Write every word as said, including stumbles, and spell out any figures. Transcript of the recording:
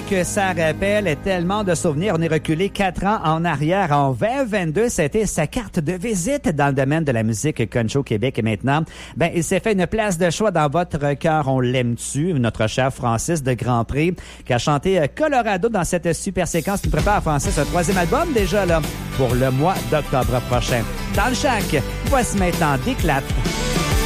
que ça rappelle tellement de souvenirs. On est reculé quatre ans en arrière. En vingt vingt-deux, c'était sa carte de visite dans le domaine de la musique country au Québec. Et maintenant, ben, il s'est fait une place de choix dans votre cœur. On l'aime-tu? Notre cher Francis de Grand Prix, qui a chanté Colorado dans cette super séquence qui prépare Francis un troisième album déjà là pour le mois d'octobre prochain. Dans le Shack, voici maintenant Déclate.